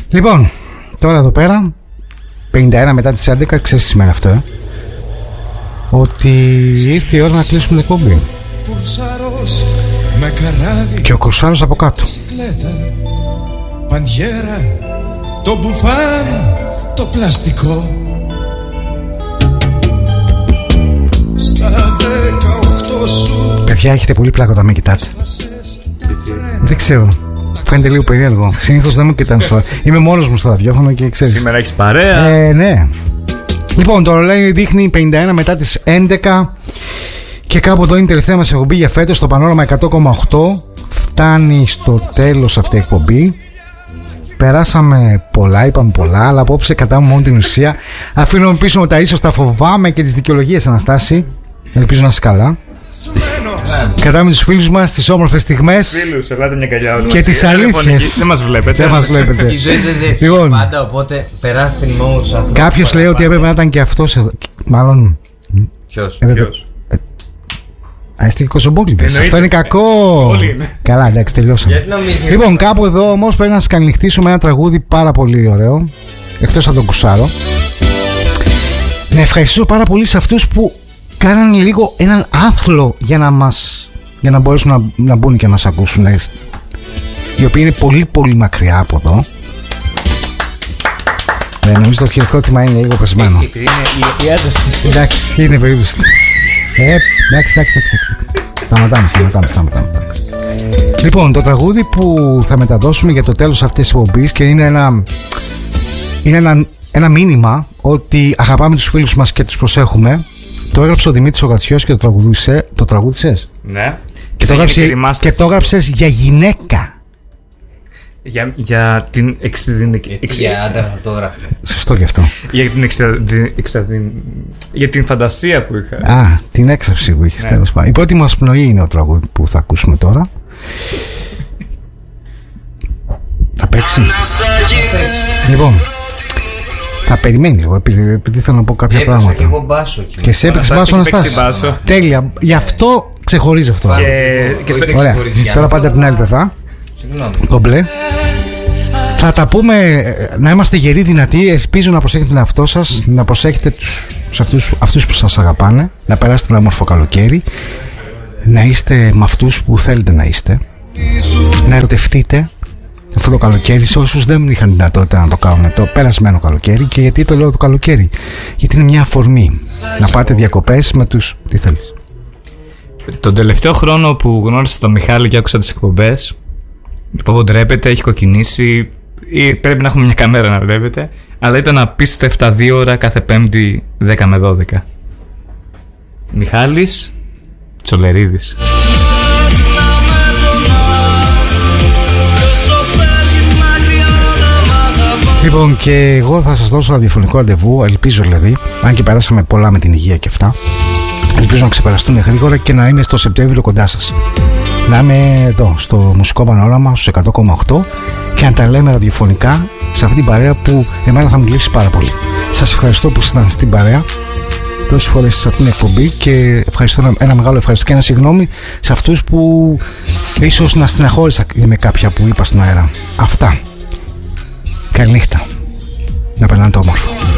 Λοιπόν, τώρα εδώ πέρα 51 μετά τις 11, ξέρεις τι σημαίνει αυτό, ότι ήρθε η ώρα να κλείσουμε την εκπομπή. Και ο Κουρσάρος από κάτω. Παντιέρα, το μπουφάν, το πλαστικό. Στα 18 σου. Παιδιά, έχετε πολύ πλάκα όταν με κοιτάτε. Δεν ξέρω, φαίνεται λίγο περίεργο. Συνήθως δεν μου κοιτάνε στο ραδιόφωνο. Είμαι μόνος μου στο ραδιόφωνο και ξέρεις. Σήμερα έχεις παρέα. Ναι. Λοιπόν, το ρολόι δείχνει 51 μετά τις 11. Και κάπου εδώ είναι η τελευταία μας εκπομπή για φέτος. Το Πανόραμα 100,8. Φτάνει στο τέλος αυτή η εκπομπή. Περάσαμε πολλά, είπαμε πολλά, αλλά απόψε κατάμε μόνο την ουσία. Αφήνουμε πίσω μου τα ίσως, τα φοβάμαι και τις δικαιολογίες, Αναστάση. Ελπίζω να είσαι καλά. Κατάμε τους φίλους μας, τις όμορφες στιγμές. Φίλους, ελάτε μια καλιά. Και τις αλήθειες. Δεν μας βλέπετε. Δεν μας βλέπετε. Η ζωή δεν διευθύνει πάντα, οπότε περάστε την όμορφους ανθρώπους. Κάποιος λέει ότι έπρεπε να ήταν και αυτός εδώ. Μάλλον. Ποιος? Αριστικοί Κοσμοπόλητες. Αυτό είναι κακό. Καλά, εντάξει, τελειώσαμε. Λοιπόν, κάπου εδώ όμως πρέπει να σας καληνυχτήσουμε ένα τραγούδι πάρα πολύ ωραίο. Εκτός από τον Κουσάρο. Να ευχαριστήσω πάρα πολύ σε αυτούς που κάνανε λίγο έναν άθλο για να μπορέσουν να μπουν και να μας ακούσουν. Οι οποίοι είναι πολύ πολύ μακριά από εδώ. Νομίζω το χειροκρότημα είναι λίγο πεσμένο. Εντάξει, είναι περίπτωση. Εντάξει. Σταματάμε. Λοιπόν, το τραγούδι που θα μεταδώσουμε για το τέλος αυτής της εκπομπής και είναι ένα μήνυμα ότι αγαπάμε τους φίλους μας και τους προσέχουμε. Το έγραψε ο Δημήτρης ο Γατσιός και το τραγούδισες. Ναι. Και το έγραψες για γυναίκα. Για την Για άντρα θα το έγραφε. Σωστό και αυτό. Για την φαντασία που είχα. Α, την έξαψη που είχες, τέλος πάντων. Η πρώτη μας πνοή είναι ο τραγούδι που θα ακούσουμε τώρα. Θα παίξει. Λοιπόν, θα περιμένει λίγο επειδή θέλω να πω κάποια πράγματα. Εγώ μπάσο. Και σε έπαιξε μπάσο, Αναστάση. Τέλεια. Γι' αυτό ξεχωρίζει αυτό. Ωραία. Τώρα πάτε από την άλλη πλευρά. Το μπλε. Θα τα πούμε, να είμαστε γεροί, δυνατοί. Ελπίζω να προσέχετε τον εαυτό σας, να προσέχετε αυτούς που σας αγαπάνε, να περάσετε ένα όμορφο καλοκαίρι, να είστε με αυτούς που θέλετε να είστε, να ερωτευτείτε αυτό το καλοκαίρι σε όσους δεν είχαν δυνατότητα να το κάνουν το περασμένο καλοκαίρι. Και γιατί το λέω το καλοκαίρι? Γιατί είναι μια αφορμή να πάτε διακοπές με τους... Τι θέλεις? Τον τελευταίο χρόνο που γνώρισα τον Μιχάλη και άκουσα τις εκπομπές, που ντρέπεται, έχει κοκκινήσει ή πρέπει να έχουμε μια καμέρα να βλέπετε, αλλά ήταν απίστευτα 2 ώρα κάθε Πέμπτη 10 με 12. Μιχάλης Τσολερίδης. Λοιπόν, και εγώ θα σας δώσω ραδιοφωνικό ραντεβού, ελπίζω δηλαδή, αν και περάσαμε πολλά με την υγεία και αυτά, ελπίζω να ξεπεραστούν γρήγορα και να είμαι στο Σεπτέμβριο κοντά σας. Να είμαι εδώ στο Μουσικό Πανόραμα στους 100,8 και να τα λέμε ραδιοφωνικά σε αυτή την παρέα που εμένα θα μου λείψει πάρα πολύ. Σας ευχαριστώ που ήσασταν στην παρέα τόσες φορές σε αυτήν την εκπομπή και ευχαριστώ, ένα μεγάλο ευχαριστώ και ένα συγγνώμη σε αυτούς που ίσως να στεναχώρησα με κάποια που είπα στον αέρα. Αυτά. Καληνύχτα. Να περνάτε όμορφα.